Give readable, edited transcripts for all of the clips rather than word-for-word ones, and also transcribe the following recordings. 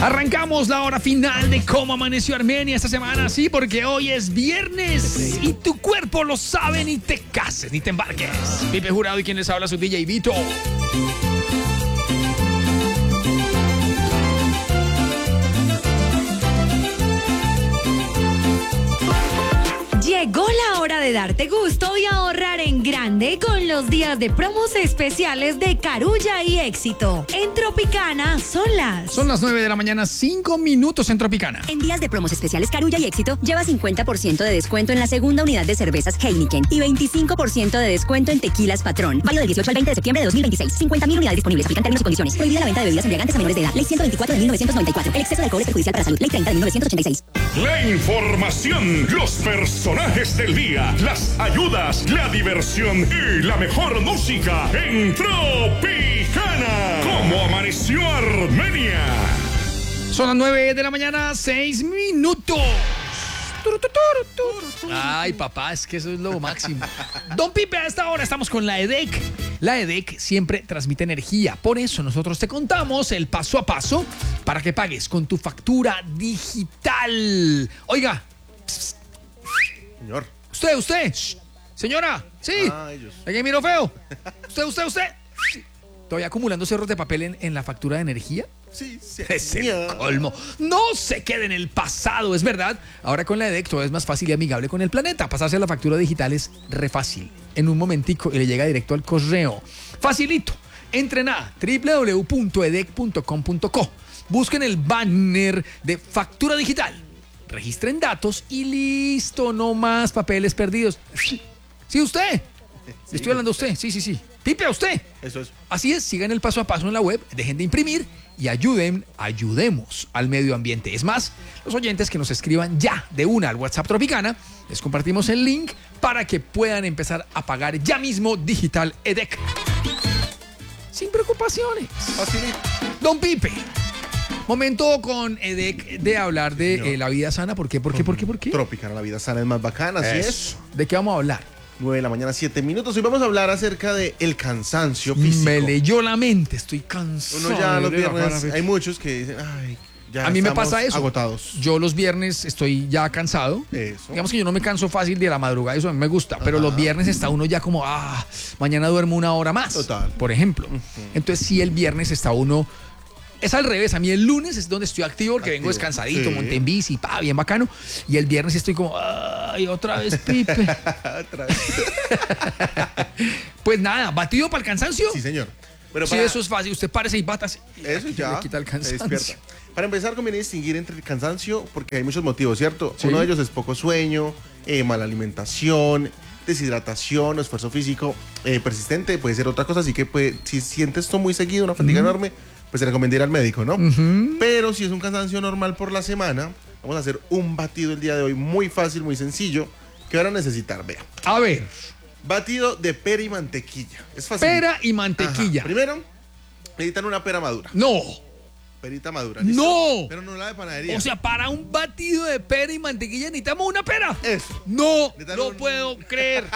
Arrancamos la hora final de cómo amaneció Armenia esta semana, sí, porque hoy es viernes y tu cuerpo lo sabe, ni te cases, ni te embarques. Pipe Jurado y quien les habla, su DJ Vito. Llegó la hora de darte gusto y ahorrar en grande con los días de promos especiales de Carulla y Éxito. En Tropicana son las 9 de la mañana, 5 minutos en Tropicana. En días de promos especiales Carulla y Éxito, lleva 50% de descuento en la segunda unidad de cervezas Heineken y 25% de descuento en tequilas Patrón. Válido del 18 al 20 de septiembre de 2026. 50.000 unidades disponibles. Aplican términos y condiciones. Prohibida la venta de bebidas embriagantes a menores de edad. Ley 124 de 1994. El exceso de alcohol es perjudicial para la salud. Ley 30 de 1986. La información, los personajes del día, las ayudas, la diversión y la mejor música en Tropicana. ¿Cómo amaneció Armenia? Son las 9 de la mañana, 6 minutos. Ay, papá, es que eso es lo máximo. Don Pipe, a esta hora estamos con la EDEC. La EDEC siempre transmite energía. Por eso nosotros te contamos el paso a paso para que pagues con tu factura digital. Oiga. Señor. Usted. Señora. Sí. ¿Alguien miró feo? Usted. ¿Estoy acumulando cerros de papel en la factura de energía? Sí. Es el colmo. No se quede en el pasado, es verdad. Ahora con la EDEC todo es más fácil y amigable con el planeta. Pasarse a la factura digital es re fácil. En un momentico y le llega directo al correo. Facilito. Entren a www.edec.com.co. Busquen el banner de factura digital. Registren datos y listo. No más papeles perdidos. Sí, usted. Le estoy hablando a usted. Sí. Pipe, a usted. Eso es. Así es, sigan el paso a paso en la web, dejen de imprimir y ayudemos al medio ambiente. Es más, los oyentes que nos escriban ya de una al WhatsApp Tropicana, les compartimos el link para que puedan empezar a pagar ya mismo digital EDEC. Sin preocupaciones. Facilito. Don Pipe, momento con EDEC de hablar de la vida sana. ¿Por qué? Tropicana, la vida sana es más bacana, así es. ¿De qué vamos a hablar? 9 de la mañana, 7 minutos. Hoy vamos a hablar acerca del cansancio físico. Me leyó la mente, estoy cansado. Uno ya los viernes, hay muchos que dicen, ay, ya a mí me pasa eso. Agotados. Yo los viernes estoy ya cansado. Eso. Digamos que yo no me canso fácil de la madrugada, eso a mí me gusta. Pero los viernes está uno ya como, mañana duermo una hora más. Total. Por ejemplo. Entonces sí, el viernes está uno... Es al revés, a mí el lunes es donde estoy activo porque vengo descansadito, monté en bici, bien bacano. Y el viernes estoy como, ay, otra vez, Pipe. Otra vez. Pues nada, batido para el cansancio. Sí, señor. Pero sí, eso es fácil, usted párese y batas. Eso ya. Le quita el cansancio. Para empezar, conviene distinguir entre el cansancio porque hay muchos motivos, ¿cierto? Sí. Uno de ellos es poco sueño, mala alimentación, deshidratación, esfuerzo físico persistente, puede ser otra cosa. Así que si sientes esto muy seguido, una fatiga enorme, pues se recomienda ir al médico, ¿no? Pero si es un cansancio normal por la semana, vamos a hacer un batido el día de hoy muy fácil, muy sencillo, que van a necesitar, vea. A ver. Batido de pera y mantequilla. Es fácil. Pera y mantequilla. Ajá. Primero, necesitan una pera madura. No. Perita madura. ¿listo? No. Pero no la de panadería. O sea, para un batido de pera y mantequilla necesitamos una pera. Eso. No puedo creer.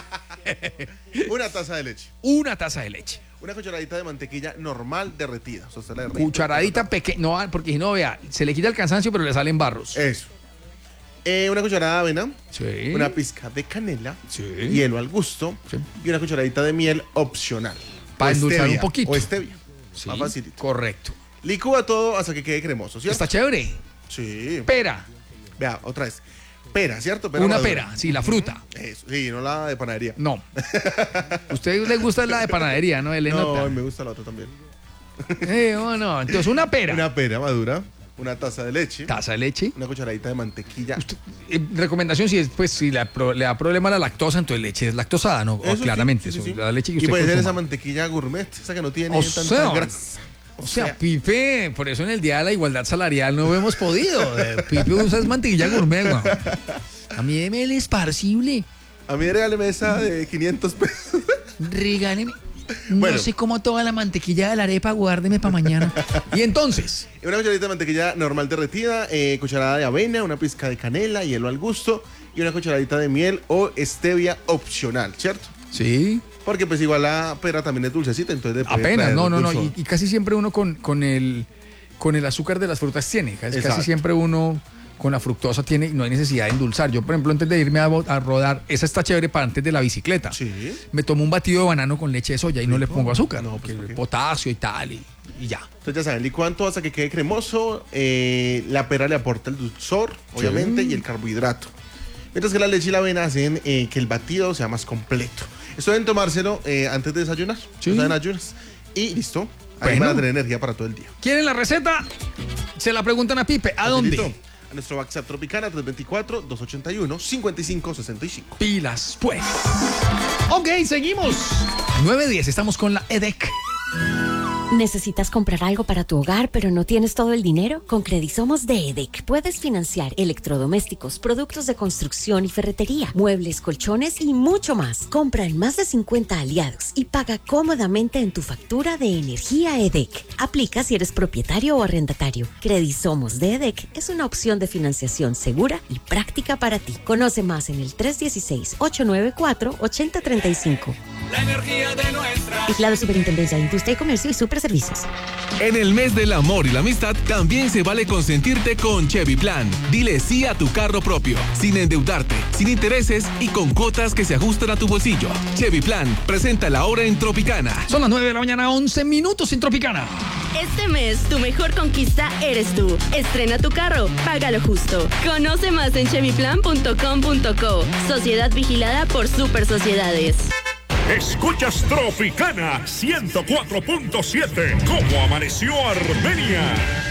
Una taza de leche. Una taza de leche. Una cucharadita de mantequilla normal derretida. O sea, usted la derrite. Cucharadita pequeña. No, porque si no, vea, se le quita el cansancio, pero le salen barros. Eso. Una cucharada de avena. Sí. Una pizca de canela. Sí. Hielo al gusto. Sí. Y una cucharadita de miel opcional. Para endulzar stevia, un poquito. O stevia. Sí, más facilito. Correcto. Licúa todo hasta que quede cremoso, ¿cierto? Está chévere. Sí. Pera. Vea, otra vez. Pera, ¿cierto? Una madura. pera, sí, la fruta. Eso, sí, no la de panadería. No. ¿Usted le gusta la de panadería, no? No, me gusta la otra también. Bueno, entonces una pera. Una pera madura, una taza de leche. Taza de leche. Una cucharadita de mantequilla. Recomendación, si le da problema la lactosa, entonces leche deslactosada, ¿no? Eso claramente. sí. La leche que y usted puede ser consuma. esa mantequilla gourmet, esa que no tiene O tanta sea, grasa. O sea, Pipe, por eso en el Día de la Igualdad Salarial no hemos podido. Pipe usa mantequilla gourmet, güey. A mí deme el esparcible. A mí regáleme esa de 500 pesos. Regáleme. Bueno. No sé cómo toda la mantequilla de la arepa, guárdeme para mañana. Y entonces, Una cucharadita de mantequilla normal derretida, cucharada de avena, una pizca de canela, hielo al gusto y una cucharadita de miel o stevia opcional, ¿cierto? sí, Porque pues igual la pera también es dulcecita, entonces... apenas, no. Y casi siempre uno con con el azúcar de las frutas tiene. Casi Exacto. siempre uno con la fructosa tiene, no hay necesidad de endulzar. Yo, por ejemplo, antes de irme a rodar, esa está chévere para antes de la bicicleta. Sí. Me tomo un batido de banano con leche de soya y no le pongo azúcar. No, pues, ¿por qué? Potasio y tal, y ya. Entonces ya saben, licuan todo hasta que quede cremoso. La pera le aporta el dulzor, obviamente, y el carbohidrato. Mientras que la leche y la avena hacen que el batido sea más completo. Esto deben tomárselo antes de desayunar. Sí. O sea, en ayunas. Y listo. Ahí Bueno. van a tener energía para todo el día. ¿Quieren la receta? Se la preguntan a Pipe. ¿A Facilito. dónde? A nuestro WhatsApp Tropicana 324-281-5565. Pilas, pues. Ok, seguimos. 9:10, estamos con la EDEC. ¿Necesitas comprar algo para tu hogar, pero no tienes todo el dinero? Con Credisomos de EDEC puedes financiar electrodomésticos, productos de construcción y ferretería, muebles, colchones y mucho más. Compra en más de 50 aliados y paga cómodamente en tu factura de energía EDEC. Aplica si eres propietario o arrendatario. Credisomos de EDEC es una opción de financiación segura y práctica para ti. Conoce más en el 316-894-8035. La energía de nuestra. Vigilado Superintendencia de Industria y Comercio y Superservicios. En el mes del amor y la amistad también se vale consentirte con Chevy Plan. Dile sí a tu carro propio, sin endeudarte, sin intereses y con cuotas que se ajustan a tu bolsillo. Chevy Plan, preséntala ahora en Tropicana. Son las 9 de la mañana, 11 minutos en Tropicana. Este mes, tu mejor conquista eres tú. Estrena tu carro, págalo justo. Conoce más en chevyplan.com.co. Sociedad vigilada por Super Sociedades. Escuchas Tropicana 104.7. ¿Cómo amaneció Armenia?